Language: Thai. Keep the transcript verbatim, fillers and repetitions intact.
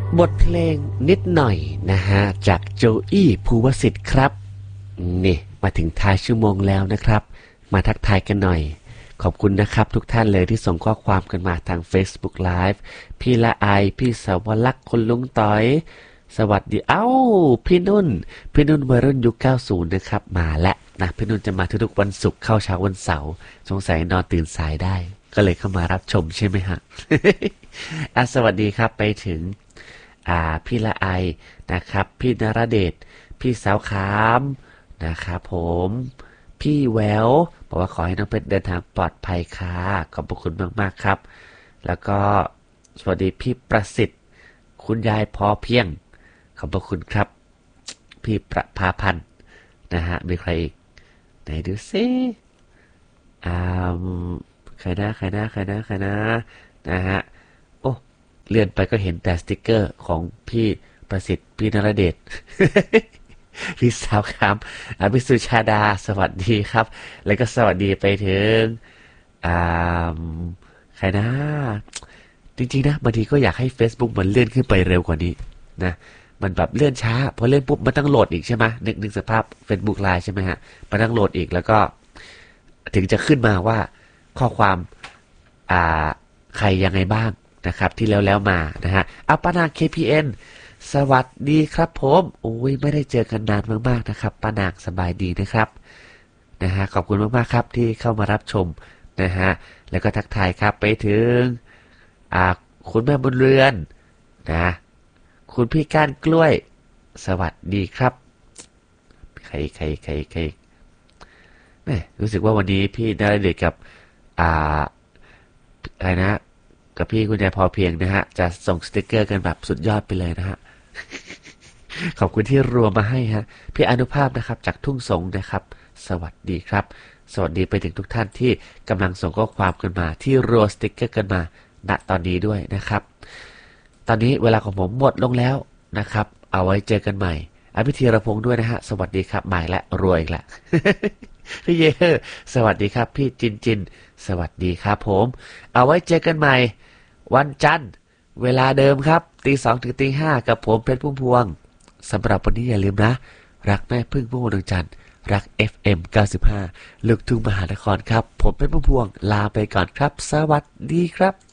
บทเพลงนิดหน่อยนะฮะจากโจอี้ภูวสิทธิ์ครับนี่มาถึงท้ายชั่วโมงแล้วนะครับมาทักทายกันหน่อยขอบคุณนะครับทุกท่านเลยที่ส่งข้อความกันมาทาง Facebook Live พี่ละไอพี่สาวลักษณ์คนลุงต้อยสวัสดีเอ้าพี่นุ่นพี่นุ่นวัยรุ่นยุคเก้าสิบนะครับมาแล้วนะพี่นุ่นจะมาทุกๆวันศุกร์เข้าเช้าวันเสาร์สงสัยนอนตื่นสายได้ก็เลยเข้ามารับชมใช่ไหมฮะ อ่ะสวัสดีครับไปถึงอ่าพี่ละไอนะครับพี่นรเดชพี่สาวขามนะครับผมพี่แววบอกว่าขอให้น้องเพชรเดินทางปลอดภัยค่ะขอบพระคุณมากๆครับแล้วก็สวัสดีพี่ประสิทธิ์คุณยายพอเพียงขอบพระคุณครับพี่ประภาพันธ์นะฮะมีใครอีกไหนดูซิอ่าใครนะใครนะใครนะใครนะนะฮะโอ้เลื่อนไปก็เห็นแต่สติกเกอร์ของพี่ประสิทธิ์พี่นรเดช พี่สาวครับอภิสุชาดาสวัสดีครับแล้วก็สวัสดีไปถึงอ่าใครนะจริงๆนะบางทีก็อยากให้ Facebook มันเลื่อนขึ้นไปเร็วกว่านี้นะมันแบบเลื่อนช้าพอเลื่อนปุ๊บมันต้องโหลดอีกใช่ไหมนึกนึกสภาพ Facebook Live ใช่ไหมฮะมันต้องโหลดอีกแล้วก็ถึงจะขึ้นมาว่าข้อความอ่าใครยังไงบ้างนะครับที่แล้วแล้วมานะฮะอัปปนา เค พี เอ็น สวัสดีครับผมโอ้ยไม่ได้เจอกันนานมากๆนะครับป้านางสบายดีนะครับนะฮะขอบคุณมากๆครับที่เข้ามารับชมนะฮะแล้วก็ทักทายครับไปถึงอ่าคุณแม่บุญเรือนนะคุณพี่ก้านกล้วยสวัสดีครับใครใครใครใครแม่รู้สึกว่าวันนี้พี่ได้เด็กกับอ่าอะไรนะกับพี่คุณยายพอเพียงนะฮะจะส่งสติกเกอร์กันแบบสุดยอดไปเลยนะฮะ ขอบคุณที่รวมมาให้ฮะพี่อนุภาพนะครับจากทุ่งสงนะครับสวัสดีครับสวัสดีไปถึงทุกท่านที่กำลังส่งข้อความกันมาที่รัวสติกเกอร์กันมาณตอนนี้ด้วยนะครับตอนนี้เวลาของผมหมดลงแล้วนะครับเอาไว้เจอกันใหม่อภิธีรพงศ์ด้วยนะฮะสวัสดีครับใหม่และรวยอีกละ พี่เยอสวัสดีครับพี่จินจินสวัสดีครับผมเอาไว้เจอกันใหม่วันจันทร์เวลาเดิมครับตีสองถึงตีห้ากับผมเพชรพุ่มพวงสำหรับวันนี้อย่าลืมนะรักแม่พึ่งพุ่มพวงดวงจันทร์รัก เอฟ เอ็ม เก้าสิบห้า ลูกทุ่งมหานครครับผมเพชรพุ่มพวงลาไปก่อนครับสวัสดีครับ